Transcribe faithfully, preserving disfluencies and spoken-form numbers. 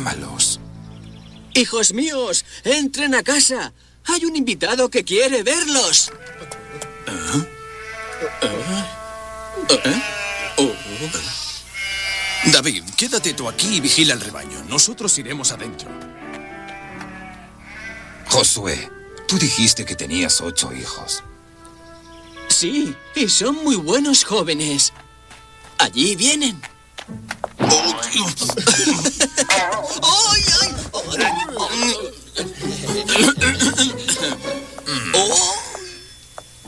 Llámalos. Hijos míos, entren a casa. Hay un invitado que quiere verlos. ¿Ah? ¿Ah? ¿Ah? Oh. David, quédate tú aquí y vigila el rebaño. Nosotros iremos adentro. Josué, tú dijiste que tenías ocho hijos. Sí, y son muy buenos jóvenes. Allí vienen. Oh, Dios.